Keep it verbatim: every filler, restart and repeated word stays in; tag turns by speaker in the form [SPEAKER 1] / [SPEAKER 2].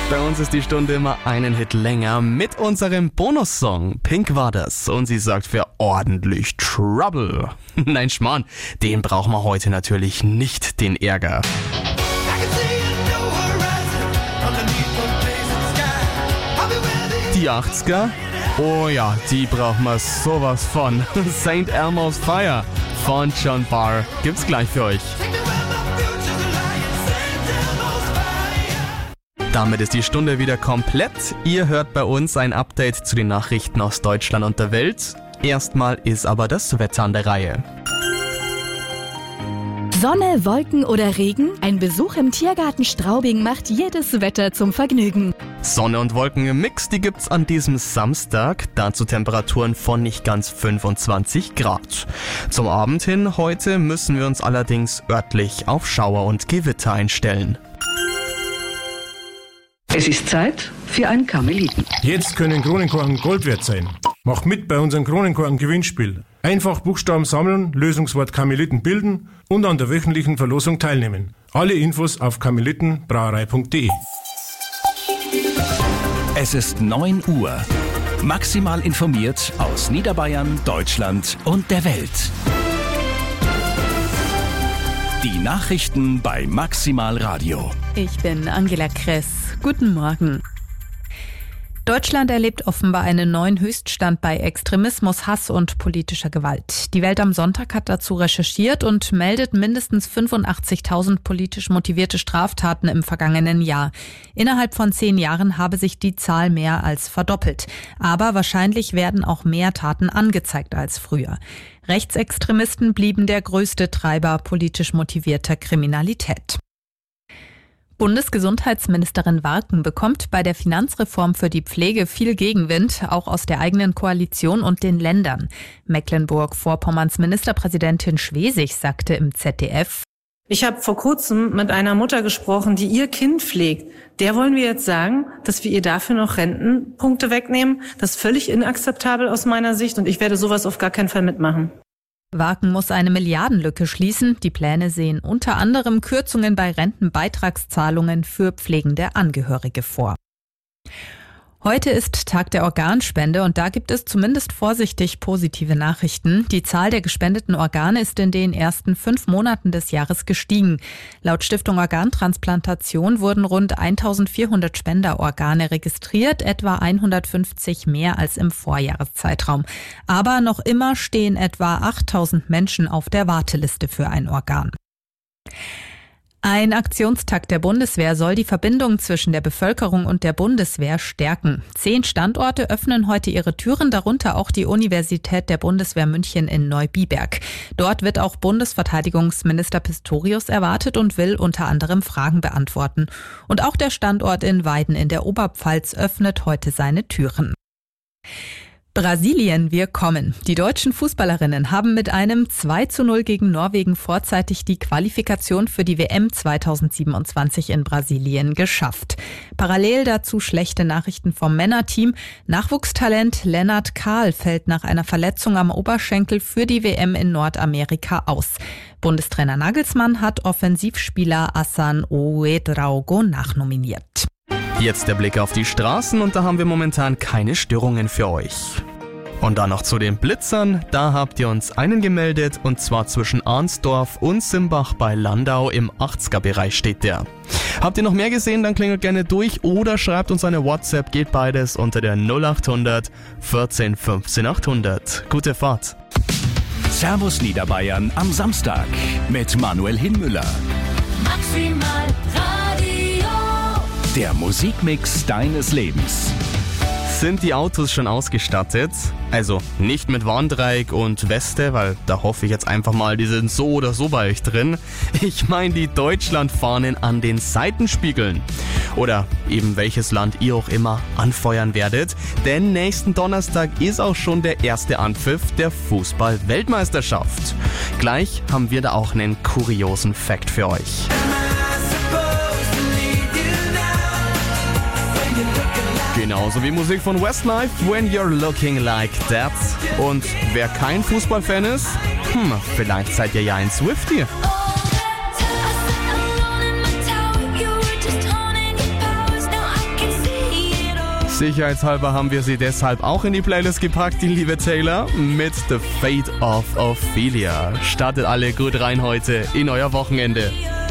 [SPEAKER 1] Bei uns ist die Stunde immer einen Hit länger mit unserem Bonussong. Pink war das und sie sorgt für ordentlich Trouble. Nein, Schmarrn, den brauchen wir heute natürlich nicht, den Ärger. Die achtziger? Oh ja, die brauchen wir sowas von. Saint Elmo's Fire von John Barr gibt's gleich für euch. Damit ist die Stunde wieder komplett. Ihr hört bei uns ein Update zu den Nachrichten aus Deutschland und der Welt. Erstmal ist aber das Wetter an der Reihe.
[SPEAKER 2] Sonne, Wolken oder Regen? Ein Besuch im Tiergarten Straubing macht jedes Wetter zum Vergnügen.
[SPEAKER 1] Sonne und Wolken im Mix, die gibt's an diesem Samstag. Dazu Temperaturen von nicht ganz fünfundzwanzig Grad. Zum Abend hin heute müssen wir uns allerdings örtlich auf Schauer und Gewitter einstellen.
[SPEAKER 3] Es ist Zeit für ein Karmeliten.
[SPEAKER 4] Jetzt können Kronenkorken Gold wert sein. Macht mit bei unserem Kronenkorken-Gewinnspiel. Einfach Buchstaben sammeln, Lösungswort Karmeliten bilden und an der wöchentlichen Verlosung teilnehmen. Alle Infos auf karmelitenbrauerei punkt de.
[SPEAKER 5] Es ist neun Uhr. Maximal informiert aus Niederbayern, Deutschland und der Welt. Die Nachrichten bei Maximal Radio.
[SPEAKER 6] Ich bin Angela Kress. Guten Morgen. Deutschland erlebt offenbar einen neuen Höchststand bei Extremismus, Hass und politischer Gewalt. Die Welt am Sonntag hat dazu recherchiert und meldet mindestens fünfundachtzigtausend politisch motivierte Straftaten im vergangenen Jahr. Innerhalb von zehn Jahren habe sich die Zahl mehr als verdoppelt. Aber wahrscheinlich werden auch mehr Taten angezeigt als früher. Rechtsextremisten blieben der größte Treiber politisch motivierter Kriminalität. Bundesgesundheitsministerin Warken bekommt bei der Finanzreform für die Pflege viel Gegenwind, auch aus der eigenen Koalition und den Ländern. Mecklenburg-Vorpommerns Ministerpräsidentin Schwesig sagte im Z D F:
[SPEAKER 7] Ich habe vor kurzem mit einer Mutter gesprochen, die ihr Kind pflegt. Der wollen wir jetzt sagen, dass wir ihr dafür noch Rentenpunkte wegnehmen? Das ist völlig inakzeptabel aus meiner Sicht und ich werde sowas auf gar keinen Fall mitmachen.
[SPEAKER 6] Warken muss eine Milliardenlücke schließen. Die Pläne sehen unter anderem Kürzungen bei Rentenbeitragszahlungen für pflegende Angehörige vor. Heute ist Tag der Organspende und da gibt es zumindest vorsichtig positive Nachrichten. Die Zahl der gespendeten Organe ist in den ersten fünf Monaten des Jahres gestiegen. Laut Stiftung Organtransplantation wurden rund eintausendvierhundert Spenderorgane registriert, etwa hundertfünfzig mehr als im Vorjahreszeitraum. Aber noch immer stehen etwa achttausend Menschen auf der Warteliste für ein Organ. Ein Aktionstag der Bundeswehr soll die Verbindung zwischen der Bevölkerung und der Bundeswehr stärken. Zehn Standorte öffnen heute ihre Türen, darunter auch die Universität der Bundeswehr München in Neubiberg. Dort wird auch Bundesverteidigungsminister Pistorius erwartet und will unter anderem Fragen beantworten. Und auch der Standort in Weiden in der Oberpfalz öffnet heute seine Türen. Brasilien, wir kommen. Die deutschen Fußballerinnen haben mit einem zwei zu null gegen Norwegen vorzeitig die Qualifikation für die W M zweitausendsiebenundzwanzig in Brasilien geschafft. Parallel dazu schlechte Nachrichten vom Männerteam. Nachwuchstalent Lennart Kahl fällt nach einer Verletzung am Oberschenkel für die W M in Nordamerika aus. Bundestrainer Nagelsmann hat Offensivspieler Hassan Ouedraogo nachnominiert.
[SPEAKER 1] Jetzt der Blick auf die Straßen und da haben wir momentan keine Störungen für euch. Und dann noch zu den Blitzern, da habt ihr uns einen gemeldet und zwar zwischen Arnsdorf und Simbach bei Landau im achtziger-Bereich steht der. Habt ihr noch mehr gesehen, dann klingelt gerne durch oder schreibt uns eine WhatsApp, geht beides unter der null achthundert vierzehn fünfzehn achthundert. Gute Fahrt.
[SPEAKER 5] Servus Niederbayern am Samstag mit Manuel Hinmüller.
[SPEAKER 8] Maximal Radio.
[SPEAKER 5] Der Musikmix deines Lebens.
[SPEAKER 1] Sind die Autos schon ausgestattet? Also nicht mit Warndreieck und Weste, weil da hoffe ich jetzt einfach mal, die sind so oder so bei euch drin. Ich meine die Deutschlandfahnen an den Seitenspiegeln. Oder eben welches Land ihr auch immer anfeuern werdet. Denn nächsten Donnerstag ist auch schon der erste Anpfiff der Fußball-Weltmeisterschaft. Gleich haben wir da auch einen kuriosen Fact für euch. Genauso wie Musik von Westlife, When You're Looking Like That. Und wer kein Fußballfan ist, hm, vielleicht seid ihr ja ein Swiftie. Sicherheitshalber haben wir sie deshalb auch in die Playlist gepackt, die liebe Taylor, mit The Fate of Ophelia. Startet alle gut rein heute in euer Wochenende.